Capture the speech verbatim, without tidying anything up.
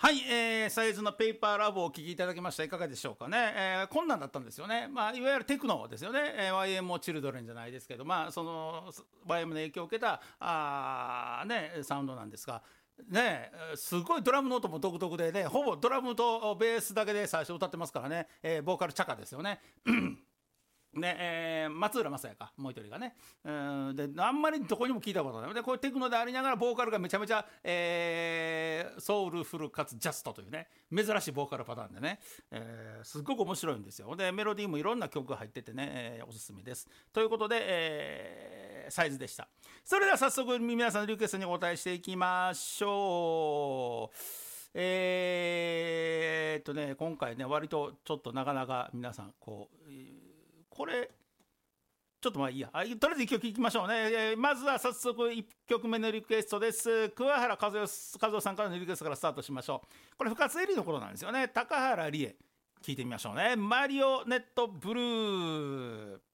はい、えー、サイズのペーパーラボをお聞きいただきました。いかがでしょうかね。えー、こんなんだったんですよね。まあ、いわゆるテクノですよね。えー、ワイエムオー チルドレンじゃないですけど、まあ、その ワイエム の影響を受けたあ、ね、サウンドなんですが、ね、すごいドラムの音も独特でね、ほぼドラムとベースだけで最初歌ってますからね、えー、ボーカルチャカですよね。ねえー、松浦正也かもう一人がね、うん、であんまりどこにも聞いたことないで、これテクノでありながらボーカルがめちゃめちゃ、えー、ソウルフルかつジャストというね珍しいボーカルパターンでね、えー、すっごく面白いんですよ。でメロディーもいろんな曲が入っててね、えー、おすすめですということで、えー、サイズでした。それでは早速皆さんのリクエストにお答えしていきましょう。えーっとね今回ね割とちょっとなかなか皆さんこうこれちょっとまあいいや、とりあえずいっきょくいきましょうね。えー、まずは早速いっきょくめのリクエストです。桑原和代さんからのリクエストからスタートしましょう。これ深津絵里の頃なんですよね。高原理恵聞いてみましょうね。マリオネットブルー。